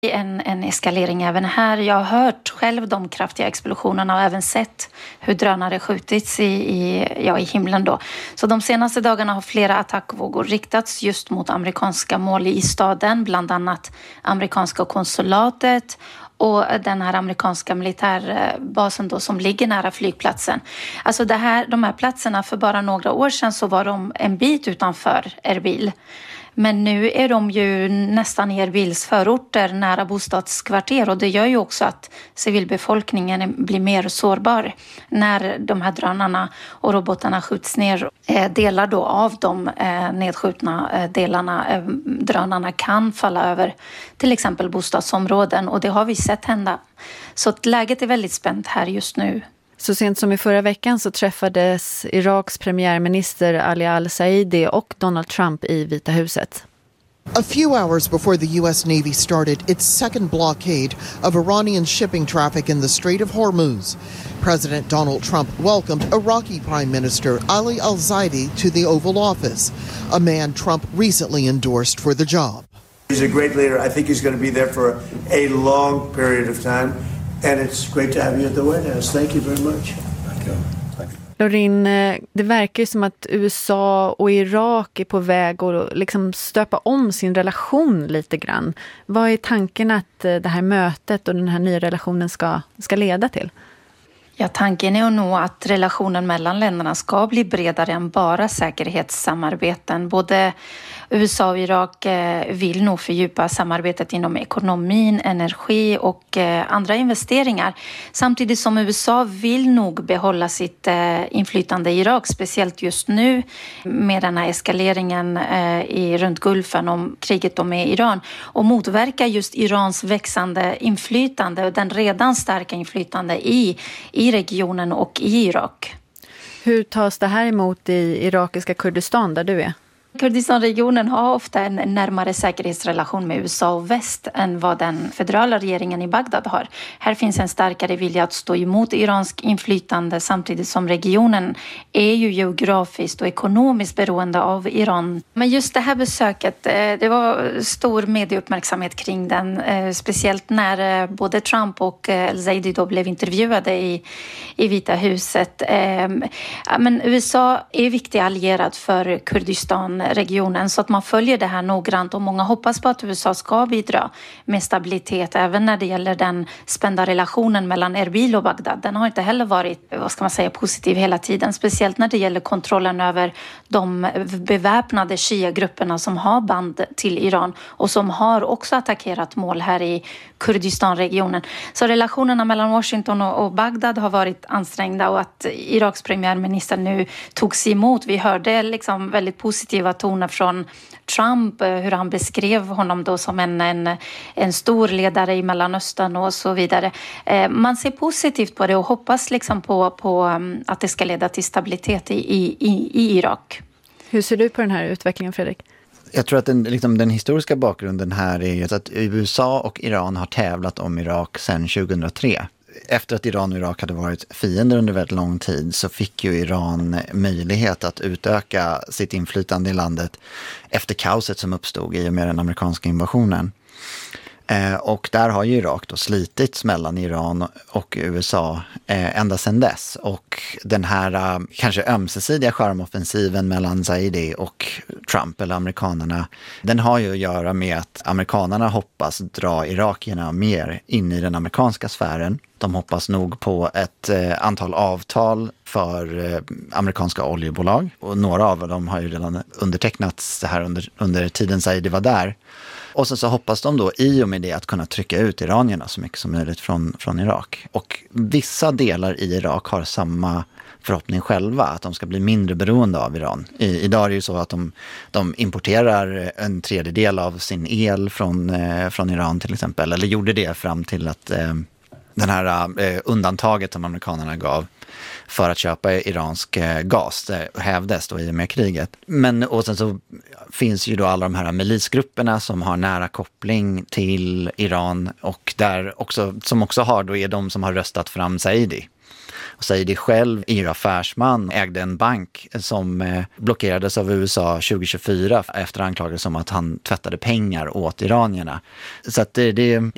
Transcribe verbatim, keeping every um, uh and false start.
En, en eskalering även här. Jag har hört själv de kraftiga explosionerna och även sett hur drönare skjutits i, i, ja, i himlen då. Så de senaste dagarna har flera attackvågor riktats just mot amerikanska mål i staden, bland annat amerikanska konsulatet och den här amerikanska militärbasen då som ligger nära flygplatsen. Alltså det här, de här platserna för bara några år sedan så var de en bit utanför Erbil. Men nu är de ju nästan i Erbils förorter nära bostadskvarter och det gör ju också att civilbefolkningen blir mer sårbar när de här drönarna och robotarna skjuts ner. Delar då av de nedskjutna delarna, drönarna kan falla över till exempel bostadsområden och det har vi sett hända. Så att läget är väldigt spänt här just nu. Så sent som i förra veckan så träffades Iraks premiärminister Ali al-Saidi och Donald Trump i Vita huset. A few hours before the U S Navy started its second blockade of Iranian shipping traffic in the Strait of Hormuz, President Donald Trump welcomed Iraqi Prime Minister Ali al-Zaidi to the Oval Office, a man Trump recently endorsed for the job. He's a great leader. I think he's going to be there for a long period of time. And it's great to have you at the White House. Thank you very much. Thank you. Thank you. Lorin, det verkar ju som att U S A och Irak är på väg att liksom stöpa om sin relation lite grann. Vad är tanken att det här mötet och den här nya relationen ska, ska leda till? Ja, tanken är nog att relationen mellan länderna ska bli bredare än bara säkerhetssamarbeten. Både U S A och Irak vill nog fördjupa samarbetet inom ekonomin, energi och andra investeringar. Samtidigt som U S A vill nog behålla sitt inflytande i Irak, speciellt just nu med den här eskaleringen i runt Gulfen om kriget med Iran och motverka just Irans växande inflytande och den redan starka inflytande i, i regionen och i Irak. Hur tas det här emot i irakiska Kurdistan där du är? Kurdistanregionen har ofta en närmare säkerhetsrelation med U S A och väst än vad den federala regeringen i Bagdad har. Här finns en starkare vilja att stå emot iransk inflytande samtidigt som regionen är ju geografiskt och ekonomiskt beroende av Iran. Men just det här besöket, det var stor medieuppmärksamhet kring den, speciellt när både Trump och al-Zaidi då blev intervjuade i, i Vita huset. Men U S A är viktig allierad för Kurdistan regionen så att man följer det här noggrant och många hoppas på att U S A ska bidra med stabilitet även när det gäller den spända relationen mellan Erbil och Bagdad. Den har inte heller varit, vad ska man säga, positiv hela tiden, speciellt när det gäller kontrollen över de beväpnade shia-grupperna som har band till Iran och som har också attackerat mål här i Kurdistanregionen. Så relationerna mellan Washington och Bagdad har varit ansträngda och att Iraks premiärminister nu togs emot. Vi hörde liksom väldigt positiva toner från Trump, hur han beskrev honom då som en, en, en stor ledare i Mellanöstern och så vidare. Man ser positivt på det och hoppas liksom på, på att det ska leda till stabilitet i, i, i Irak. Hur ser du på den här utvecklingen, Fredrik? Jag tror att den, liksom, den historiska bakgrunden här är att U S A och Iran har tävlat om Irak sedan tjugohundratre. Efter att Iran och Irak hade varit fiender under väldigt lång tid så fick ju Iran möjlighet att utöka sitt inflytande i landet efter kaoset som uppstod i och med den amerikanska invasionen. Eh, och där har ju Irak då slitits mellan Iran och U S A eh, ända sedan dess. Och den här eh, kanske ömsesidiga charmoffensiven mellan Zaidi och Trump eller amerikanerna, den har ju att göra med att amerikanerna hoppas dra irakierna mer in i den amerikanska sfären. De hoppas nog på ett eh, antal avtal för eh, amerikanska oljebolag. Och några av dem har ju redan undertecknats det här under, under tiden Zaidi var där. Och sen så hoppas de då i och med det att kunna trycka ut iranierna så mycket som möjligt från, från Irak. Och vissa delar i Irak har samma förhoppning själva, att de ska bli mindre beroende av Iran. I, idag är det ju så att de, de importerar en tredjedel av sin el från, eh, från Iran till exempel. Eller gjorde det fram till att eh, den här eh, undantaget som amerikanerna gav för att köpa iransk gas det hävdes då i och med kriget. Men och sen så finns ju då alla de här milisgrupperna som har nära koppling till Iran och där också, som också har då är de som har röstat fram Zaidi. Och Zaidi själv är ju affärsman, ägde en bank som blockerades av U S A tjugo tjugofyra efter anklagelser om att han tvättade pengar åt iranierna. Så att det, det,